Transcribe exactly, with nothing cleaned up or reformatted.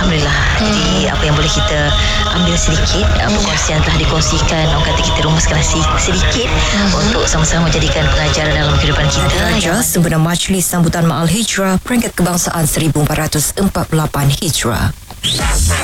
Alhamdulillah. hmm. Jadi apa yang boleh kita ambil sedikit, apa kongsi yang telah dikongsikan, orang kata kita rumuskan sedikit hmm. untuk sama-sama jadikan pengajaran dalam kehidupan kita. Raja sempena Majlis Sambutan Ma'al Hijrah Peringkat Kebangsaan seribu empat ratus empat puluh lapan Hijrah.